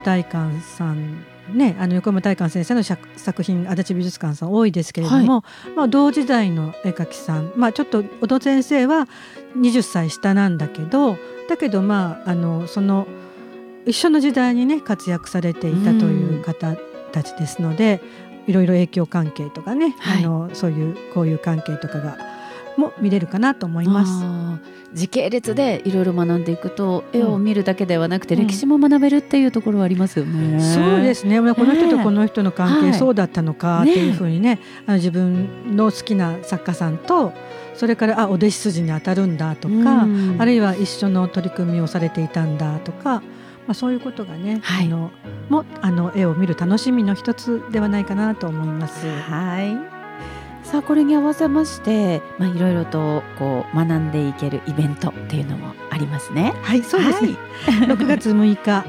大観さんね、横山大観先生の作品足立美術館さん多いですけれども、同時代の絵描きさん、ちょっと小戸先生は20歳下なんだけど、その一緒の時代にね活躍されていたという方たちですので、いろいろ影響関係とかね、そういう交友関係とかがも見れるかなと思います。 時系列でいろいろ学んでいくと、絵を見るだけではなくて歴史も学べるっていうところはありますよね。 そうですね、この人とこの人の関係そうだったのかっていうふうにね、自分の好きな作家さんとそれからお弟子筋に当たるんだとか、あるいは一緒の取り組みをされていたんだとか、そういうことがね、絵を見る楽しみの一つではないかなと思います。 さあこれに合わせまして、いろいろとこう学んでいけるイベントっていうのもありますね。 そうですね、6月6日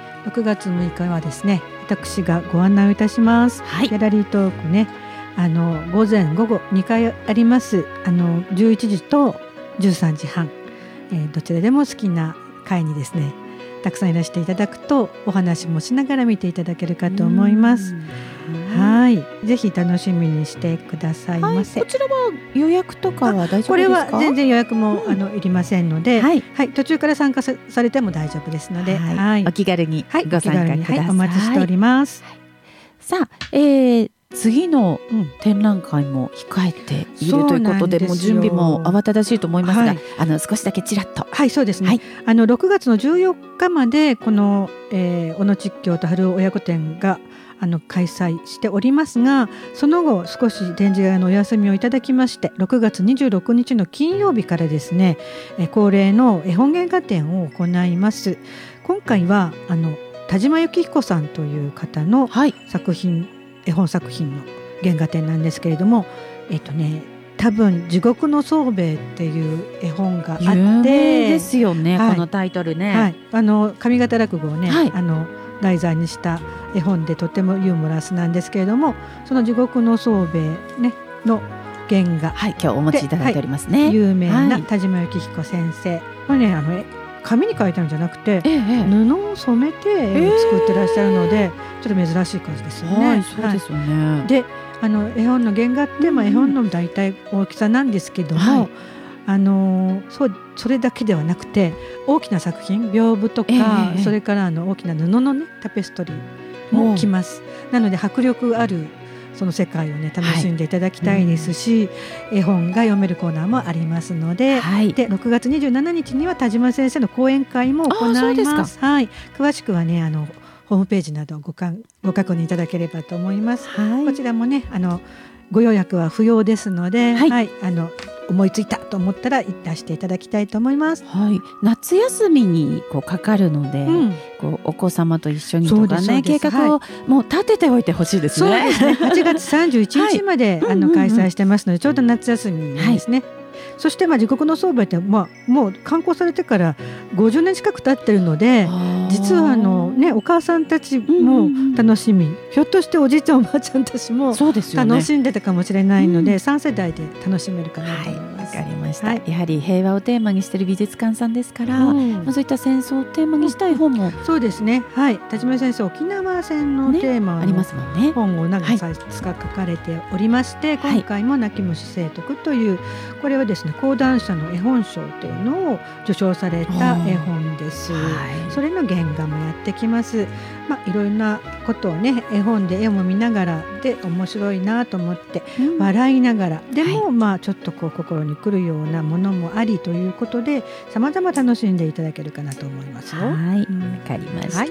6月6日はですね、私がご案内をいたします。ギャラリートークね、午前午後2回あります。11時と13時半、どちらでも好きな会にですねたくさんいらしていただくと、お話もしながら見ていただけるかと思います。ぜひ楽しみにしてくださいませ。 こちらは予約とかは大丈夫ですか？ これは全然予約もいりませんので、途中から参加されても大丈夫ですので、 お気軽にご参加ください。 お待ちしております。 さあ、次の展覧会も控えているということで、もう準備も慌ただしいと思いますが、少しだけちらっと。 そうですね、6月の14日までこの、小野竹京と春親子展が開催しておりますが、その後少し展示会のお休みをいただきまして、6月26日の金曜日からですね、恒例の絵本原画展を行います。今回は田島幸彦さんという方の作品、絵本作品の原画展なんですけれども、多分地獄の宗兵衛っていう絵本があって、有名ですよね、このタイトルね。 上方落語をね、題材にした絵本でとてもユーモラスなんですけれども、その地獄の宗兵衛、ね、の原画、 今日お持ちいただいておりますね。 有名な田島幸彦先生、これね紙に描いたのじゃなくて、布を染めて絵を作ってらっしゃるので、ちょっと珍しい感じですよね。 そうですよね。 で絵本の原画って、絵本の大体大きさなんですけども、それだけではなくて大きな作品、屏風とか、それから大きな布のねタペストリーも着ます。なので迫力あるその世界をね楽しんでいただきたいですし、絵本が読めるコーナーもありますので、で6月27日には田島先生の講演会も行います。詳しくはねホームページなどご確認いただければと思います。こちらもねご予約は不要ですので、思いついたと思ったら出していただきたいと思います。 夏休みにかかるので、お子様と一緒にとかね、計画をもう立てておいてほしいですね。 そうですね、8月31日まで開催してますので、ちょうど夏休みなんですね。そして地獄の宗兵衛って、もう刊行されてから50年近く経ってるので、実はお母さんたちも楽しみ、ひょっとしておじいちゃんおばあちゃんたちも楽しんでたかもしれないので、3世代で楽しめるかなと思います。 わかりました。やはり平和をテーマにしている美術館さんですから、そういった戦争をテーマにしたい本も、 そうですね、田島先生沖縄戦のテーマの本を何冊か書かれておりまして、今回も泣き虫聖徳という、これはですね講談社の絵本賞というのを受賞された絵本です。それの原画もやってきます。いろんなことをね絵本で絵も見ながらで面白いなと思って、笑いながらでも、ちょっと心に来るようなものもありということで、様々楽しんでいただけるかなと思いますよ。 わかりました。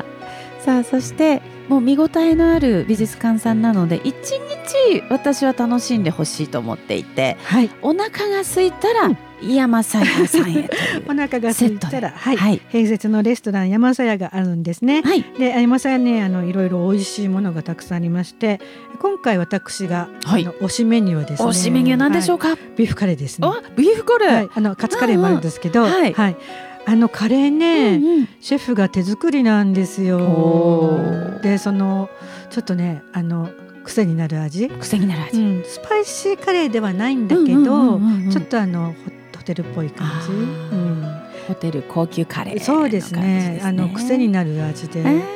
さあそしてもう見応えのある美術館さんなので、一日私は楽しんでほしいと思っていて、お腹が空いたら山さやさんへというお腹が空いたら、併設のレストラン山さやがあるんですね。で山さやね、いろいろ美味しいものがたくさんありまして、今回私が、推しメニューはですね、 推しメニュー何でしょうか？ ビーフカレーですね。 ビーフカレー、 カツカレーもあるんですけど、カレーね、シェフが手作りなんですよ。でちょっとね癖になる味、スパイシーカレーではないんだけど、ちょっとホテルっぽい感じ、 ホテル高級カレーのそうですね。 感じですね。 癖になる味で。